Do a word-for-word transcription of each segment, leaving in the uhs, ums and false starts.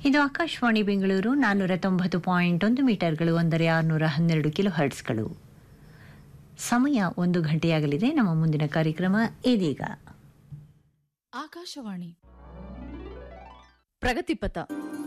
ಇದು ಆಕಾಶವಾಣಿ ಬೆಂಗಳೂರು ನಾನ್ನೂರ ತೊಂಬತ್ತು ಪಾಯಿಂಟ್ ಒಂದು ಮೀಟರ್ಗಳು ಅಂದರೆ ಆರುನೂರ ಹನ್ನೆರಡು ಕಿಲೋ ಹರ್ಟ್ಸ್ಗಳು. ಸಮಯ ಒಂದು ಗಂಟೆಯಾಗಲಿದೆ. ನಮ್ಮ ಮುಂದಿನ ಕಾರ್ಯಕ್ರಮ ಇದೀಗ. ಆಕಾಶವಾಣಿ ಪ್ರಗತಿಪಥ.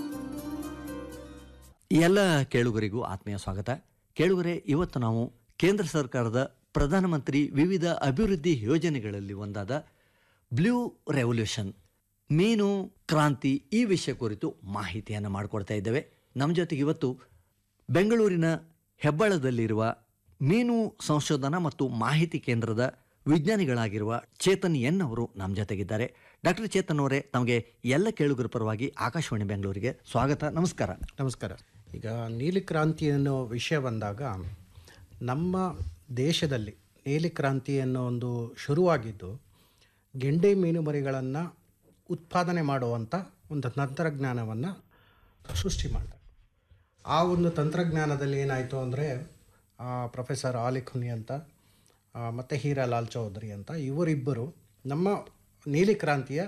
ಎಲ್ಲ ಕೇಳುಗರಿಗೂ ಆತ್ಮೀಯ ಸ್ವಾಗತ. ಕೇಳುಗರೆ, ಇವತ್ತು ನಾವು ಕೇಂದ್ರ ಸರ್ಕಾರದ ಪ್ರಧಾನಮಂತ್ರಿ ವಿವಿಧ ಅಭಿವೃದ್ಧಿ ಯೋಜನೆಗಳಲ್ಲಿ ಒಂದಾದ ಬ್ಲೂ ರೆವಲ್ಯೂಷನ್, ಮೀನು ಕ್ರಾಂತಿ, ಈ ವಿಷಯ ಕುರಿತು ಮಾಹಿತಿಯನ್ನು ಮಾಡಿಕೊಡ್ತಾ ಇದ್ದೇವೆ. ನಮ್ಮ ಜೊತೆಗೆ ಇವತ್ತು ಬೆಂಗಳೂರಿನ ಹೆಬ್ಬಾಳದಲ್ಲಿರುವ ಮೀನು ಸಂಶೋಧನಾ ಮತ್ತು ಮಾಹಿತಿ ಕೇಂದ್ರದ ವಿಜ್ಞಾನಿಗಳಾಗಿರುವ ಚೇತನ್ ಎನ್ ಅವರು ನಮ್ಮ ಜೊತೆಗಿದ್ದಾರೆ. ಡಾಕ್ಟರ್ ಚೇತನ್ ಅವರೇ, ತಮಗೆ ಎಲ್ಲ ಕೇಳುಗರ ಪರವಾಗಿ ಆಕಾಶವಾಣಿ ಬೆಂಗಳೂರಿಗೆ ಸ್ವಾಗತ. ನಮಸ್ಕಾರ. ನಮಸ್ಕಾರ. ಈಗ ನೀಲಿ ಕ್ರಾಂತಿ ಅನ್ನೋ ವಿಷಯ ಬಂದಾಗ ನಮ್ಮ ದೇಶದಲ್ಲಿ ನೀಲಿ ಕ್ರಾಂತಿ ಅನ್ನೋ ಒಂದು ಶುರುವಾಗಿದ್ದು ಗೆಂಡೆ ಮೀನು ಮರಿಗಳನ್ನು ಉತ್ಪಾದನೆ ಮಾಡುವಂಥ ಒಂದು ತಂತ್ರಜ್ಞಾನವನ್ನು ಸೃಷ್ಟಿ ಮಾಡಿದೆ. ಆ ಒಂದು ತಂತ್ರಜ್ಞಾನದಲ್ಲಿ ಏನಾಯಿತು ಅಂದರೆ ಪ್ರೊಫೆಸರ್ ಆಲಿ ಖುನಿ ಅಂತ ಮತ್ತು ಹೀರಾಲಾಲ್ ಚೌಧರಿ ಅಂತ ಇವರಿಬ್ಬರು ನಮ್ಮ ನೀಲಿ ಕ್ರಾಂತಿಯ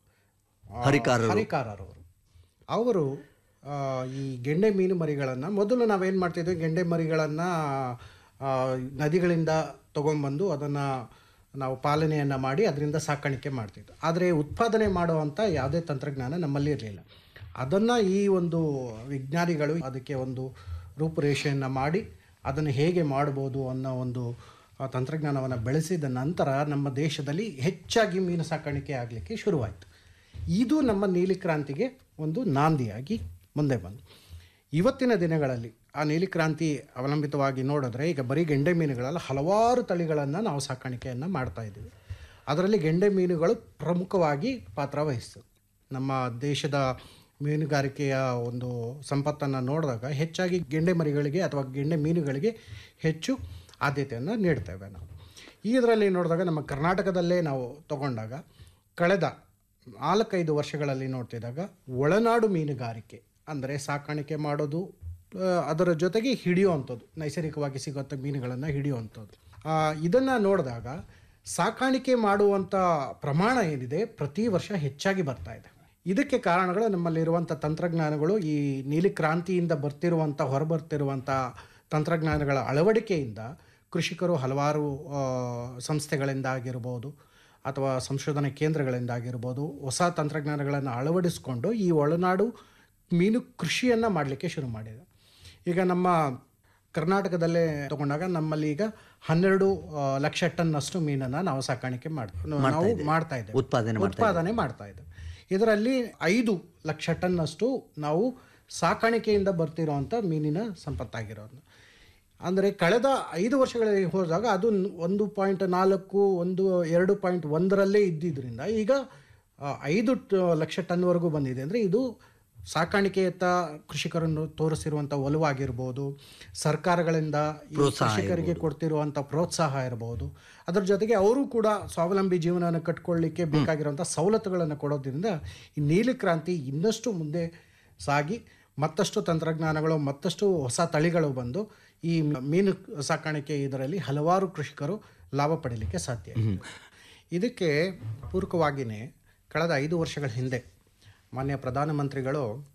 ಹರಿಕಾರರು. ಅವರು ಈ ಗೆಂಡೆ ಮೀನು ಮರಿಗಳನ್ನು ಮೊದಲು ನಾವೇನು ಮಾಡ್ತಿದ್ವಿ, ಗೆಂಡೆ ಮರಿಗಳನ್ನು ನದಿಗಳಿಂದ ತೊಗೊಂಬಂದು ಅದನ್ನು ನಾವು ಪಾಲನೆಯನ್ನು ಮಾಡಿ ಅದರಿಂದ ಸಾಕಾಣಿಕೆ ಮಾಡ್ತಿದ್ವಿ. ಆದರೆ ಉತ್ಪಾದನೆ ಮಾಡುವಂಥ ಯಾವುದೇ ತಂತ್ರಜ್ಞಾನ ನಮ್ಮಲ್ಲಿ ಇರಲಿಲ್ಲ. ಅದನ್ನು ಈ ಒಂದು ವಿಜ್ಞಾನಿಗಳು ಅದಕ್ಕೆ ಒಂದು ರೂಪುರೇಷೆಯನ್ನು ಮಾಡಿ ಅದನ್ನು ಹೇಗೆ ಮಾಡ್ಬೋದು ಅನ್ನೋ ಒಂದು ತಂತ್ರಜ್ಞಾನವನ್ನು ಬೆಳೆಸಿದ ನಂತರ ನಮ್ಮ ದೇಶದಲ್ಲಿ ಹೆಚ್ಚಾಗಿ ಮೀನು ಸಾಕಾಣಿಕೆ ಆಗಲಿಕ್ಕೆ ಶುರುವಾಯಿತು. ಇದು ನಮ್ಮ ನೀಲಿ ಕ್ರಾಂತಿಗೆ ಒಂದು ನಾಂದಿಯಾಗಿ ಮುಂದೆ ಬಂದು ಇವತ್ತಿನ ದಿನಗಳಲ್ಲಿ ಆ ನೀಲಿ ಕ್ರಾಂತಿ ಅವಲಂಬಿತವಾಗಿ ನೋಡಿದ್ರೆ ಈಗ ಬರೀ ಗೆಂಡೆ ಮೀನುಗಳಲ್ಲಿ ಹಲವಾರು ತಳಿಗಳನ್ನು ನಾವು ಸಾಕಾಣಿಕೆಯನ್ನು ಮಾಡ್ತಾಯಿದ್ದೀವಿ. ಅದರಲ್ಲಿ ಗೆಂಡೆ ಮೀನುಗಳು ಪ್ರಮುಖವಾಗಿ ಪಾತ್ರ ವಹಿಸ್ತವೆ. ನಮ್ಮ ದೇಶದ ಮೀನುಗಾರಿಕೆಯ ಒಂದು ಸಂಪತ್ತನ್ನು ನೋಡಿದಾಗ ಹೆಚ್ಚಾಗಿ ಗೆಂಡೆ ಮರಿಗಳಿಗೆ ಅಥವಾ ಗೆಂಡೆ ಮೀನುಗಳಿಗೆ ಹೆಚ್ಚು ಆದ್ಯತೆಯನ್ನು ನೀಡ್ತೇವೆ ನಾವು. ಇದರಲ್ಲಿ ನೋಡಿದಾಗ ನಮ್ಮ ಕರ್ನಾಟಕದಲ್ಲೇ ನಾವು ತಗೊಂಡಾಗ ಕಳೆದ ನಾಲ್ಕೈದು ವರ್ಷಗಳಲ್ಲಿ ನೋಡ್ತಿದ್ದಾಗ ಒಳನಾಡು ಮೀನುಗಾರಿಕೆ ಅಂದರೆ ಸಾಕಾಣಿಕೆ ಮಾಡೋದು, ಅದರ ಜೊತೆಗೆ ಹಿಡಿಯುವಂಥದ್ದು, ನೈಸರ್ಗಿಕವಾಗಿ ಸಿಗುವಂಥ ಮೀನುಗಳನ್ನು ಹಿಡಿಯುವಂಥದ್ದು, ಇದನ್ನು ನೋಡಿದಾಗ ಸಾಕಾಣಿಕೆ ಮಾಡುವಂಥ ಪ್ರಮಾಣ ಏನಿದೆ ಪ್ರತಿ ವರ್ಷ ಹೆಚ್ಚಾಗಿ ಬರ್ತಾ ಇದೆ. ಇದಕ್ಕೆ ಕಾರಣಗಳು ನಮ್ಮಲ್ಲಿರುವಂಥ ತಂತ್ರಜ್ಞಾನಗಳು, ಈ ನೀಲಿ ಕ್ರಾಂತಿಯಿಂದ ಬರ್ತಿರುವಂಥ ಹೊರಬರ್ತಿರುವಂಥ ತಂತ್ರಜ್ಞಾನಗಳ ಅಳವಡಿಕೆಯಿಂದ ಕೃಷಿಕರು ಹಲವಾರು ಸಂಸ್ಥೆಗಳಿಂದ ಆಗಿರ್ಬೋದು ಅಥವಾ ಸಂಶೋಧನಾ ಕೇಂದ್ರಗಳಿಂದ ಆಗಿರ್ಬೋದು ಹೊಸ ತಂತ್ರಜ್ಞಾನಗಳನ್ನು ಅಳವಡಿಸ್ಕೊಂಡು ಈ ಒಳನಾಡು ಮೀನು ಕೃಷಿಯನ್ನು ಮಾಡಲಿಕ್ಕೆ ಶುರು ಮಾಡಿದೆ. ಈಗ ನಮ್ಮ ಕರ್ನಾಟಕದಲ್ಲೇ ತಗೊಂಡಾಗ ನಮ್ಮಲ್ಲಿ ಈಗ ಹನ್ನೆರಡು ಲಕ್ಷ ಟನ್ನಷ್ಟು ಮೀನನ್ನು ನಾವು ಸಾಕಾಣಿಕೆ ಮಾಡ್ತೀವಿ, ನಾವು ಮಾಡ್ತಾ ಇದ್ದೇವೆ, ಉತ್ಪಾದನೆ ಉತ್ಪಾದನೆ ಮಾಡ್ತಾ ಇದ್ದೇವೆ. ಇದರಲ್ಲಿ ಐದು ಲಕ್ಷ ಟನ್ನಷ್ಟು ನಾವು ಸಾಕಾಣಿಕೆಯಿಂದ ಬರ್ತಿರೋವಂಥ ಮೀನಿನ ಸಂಪತ್ತಾಗಿರೋದು. ಅಂದರೆ ಕಳೆದ ಐದು ವರ್ಷಗಳಲ್ಲಿ ಹೋದಾಗ ಅದು ಒಂದು ಪಾಯಿಂಟ್ ನಾಲ್ಕು ಒಂದು ಎರಡು ಪಾಯಿಂಟ್ ಒಂದರಲ್ಲೇ ಇದ್ದಿದ್ದರಿಂದ ಈಗ ಐದು ಲಕ್ಷ ಟನ್ವರೆಗೂ ಬಂದಿದೆ. ಅಂದರೆ ಇದು ಸಾಕಾಣಿಕೆಯತ್ತ ಕೃಷಿಕರನ್ನು ತೋರಿಸಿರುವಂಥ ಒಲವಾಗಿರ್ಬೋದು, ಸರ್ಕಾರಗಳಿಂದ ಈ ಕೃಷಿಕರಿಗೆ ಕೊಡ್ತಿರುವಂಥ ಪ್ರೋತ್ಸಾಹ ಇರ್ಬೋದು, ಅದರ ಜೊತೆಗೆ ಅವರು ಕೂಡ ಸ್ವಾವಲಂಬಿ ಜೀವನವನ್ನು ಕಟ್ಕೊಳ್ಳಿಕ್ಕೆ ಬೇಕಾಗಿರುವಂಥ ಸವಲತ್ತುಗಳನ್ನು ಕೊಡೋದ್ರಿಂದ ಈ ನೀಲಿ ಕ್ರಾಂತಿ ಇನ್ನಷ್ಟು ಮುಂದೆ ಸಾಗಿ ಮತ್ತಷ್ಟು ತಂತ್ರಜ್ಞಾನಗಳು ಮತ್ತಷ್ಟು ಹೊಸ ತಳಿಗಳು ಬಂದು ಈ ಮೀನು ಸಾಕಾಣಿಕೆ ಇದರಲ್ಲಿ ಹಲವಾರು ಕೃಷಿಕರು ಲಾಭ ಪಡೀಲಿಕ್ಕೆ ಸಾಧ್ಯ. ಇದಕ್ಕೆ ಪೂರಕವಾಗಿಯೇ ಕಳೆದ ಐದು ವರ್ಷಗಳ ಹಿಂದೆ ಮಾನ್ಯ ಪ್ರಧಾನಮಂತ್ರಿಗಳು